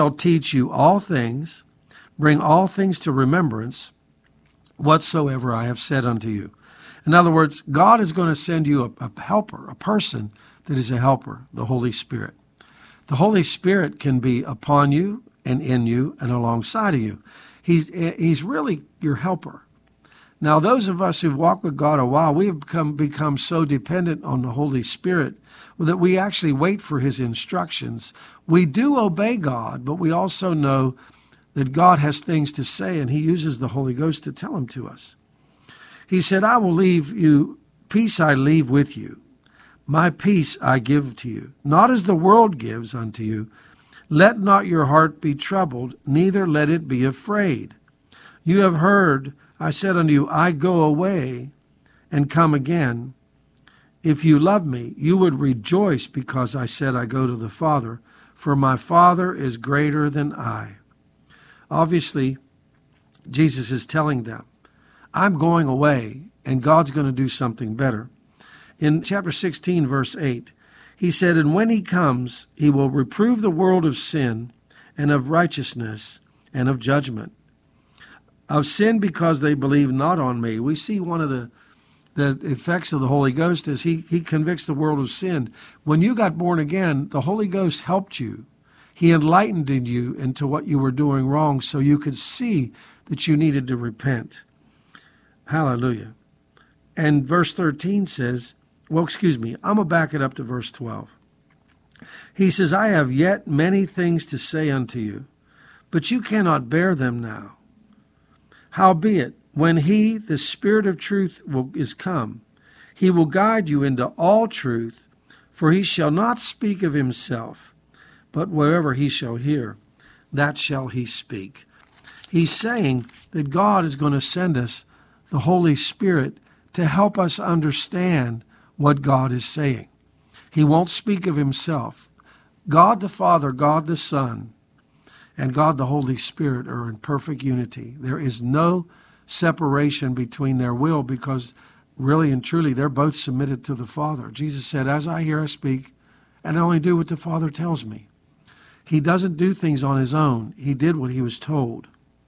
shall teach you all things, bring all things to remembrance, whatsoever I have said unto you. In other words, God is going to send you a helper, a person that is a helper, the Holy Spirit. The Holy Spirit can be upon you and in you and alongside of you. He's really your helper. Now, those of us who've walked with God a while, we have become so dependent on the Holy Spirit that we actually wait for his instructions. We do obey God, but we also know that God has things to say, and he uses the Holy Ghost to tell them to us. He said, I will leave you, peace I leave with you. My peace I give to you, not as the world gives unto you. Let not your heart be troubled, neither let it be afraid. You have heard, I said unto you, I go away and come again. If you love me, you would rejoice because I said I go to the Father, for my Father is greater than I. Obviously, Jesus is telling them, I'm going away, and God's going to do something better. In chapter 16, verse 8, he said, and when he comes, he will reprove the world of sin and of righteousness and of judgment. Of sin because they believe not on me. We see one of the effects of the Holy Ghost is he convicts the world of sin. When you got born again, the Holy Ghost helped you. He enlightened you into what you were doing wrong so you could see that you needed to repent. Hallelujah. And verse 13 says, I'm going to back it up to verse 12. He says, I have yet many things to say unto you, but you cannot bear them now. Howbeit, when he, the Spirit of truth, is come, he will guide you into all truth, for he shall not speak of himself, but wherever he shall hear, that shall he speak. He's saying that God is going to send us the Holy Spirit to help us understand what God is saying. He won't speak of himself. God the Father, God the Son, and God the Holy Spirit are in perfect unity. There is no separation between their will because really and truly they're both submitted to the Father. Jesus said, as I hear, I speak, and I only do what the Father tells me. He doesn't do things on his own. He did what he was told.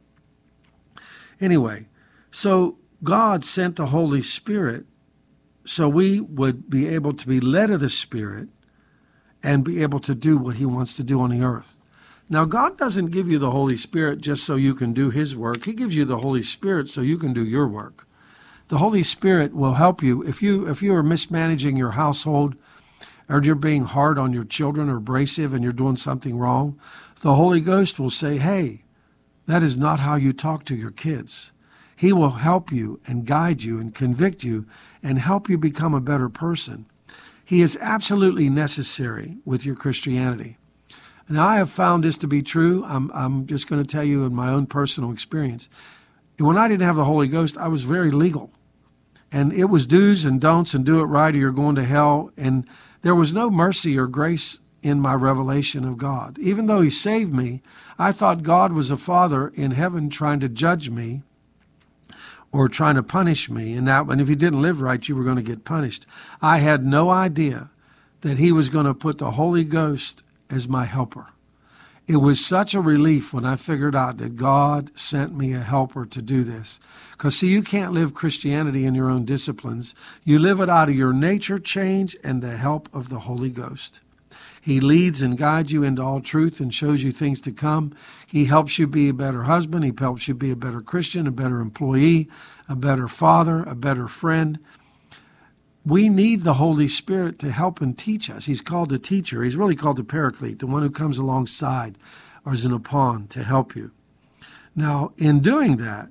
Anyway, so God sent the Holy Spirit so we would be able to be led of the Spirit and be able to do what he wants to do on the earth. Now, God doesn't give you the Holy Spirit just so you can do his work. He gives you the Holy Spirit so you can do your work. The Holy Spirit will help you. If you are mismanaging your household, or you're being hard on your children or abrasive and you're doing something wrong, the Holy Ghost will say, hey, that is not how you talk to your kids. He will help you and guide you and convict you and help you become a better person. He is absolutely necessary with your Christianity. Now, I have found this to be true. I'm just going to tell you in my own personal experience. When I didn't have the Holy Ghost, I was very legal. And it was do's and don'ts and do it right or you're going to hell. And there was no mercy or grace in my revelation of God. Even though he saved me, I thought God was a father in heaven trying to judge me or trying to punish me. And if you didn't live right, you were going to get punished. I had no idea that he was going to put the Holy Ghost as my helper. It was such a relief when I figured out that God sent me a helper to do this. Because, see, you can't live Christianity in your own disciplines. You live it out of your nature change and the help of the Holy Ghost. He leads and guides you into all truth and shows you things to come. He helps you be a better husband. He helps you be a better Christian, a better employee, a better father, a better friend. We need the Holy Spirit to help and teach us. He's called a teacher. He's really called a paraclete, the one who comes alongside or is in a pawn to help you. Now, in doing that,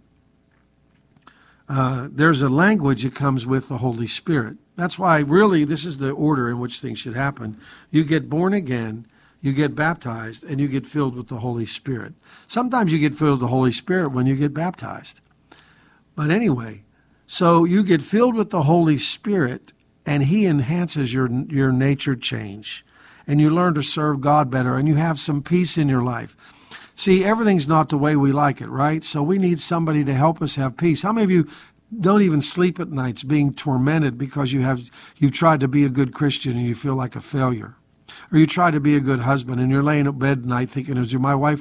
there's a language that comes with the Holy Spirit. That's why, really, this is the order in which things should happen. You get born again, you get baptized, and you get filled with the Holy Spirit. Sometimes you get filled with the Holy Spirit when you get baptized. But anyway, so you get filled with the Holy Spirit, and he enhances your nature change. And you learn to serve God better, and you have some peace in your life. See, everything's not the way we like it, right? So we need somebody to help us have peace. How many of you don't even sleep at nights being tormented because you've tried to be a good Christian and you feel like a failure? Or you try to be a good husband and you're laying in bed at night thinking, is my wife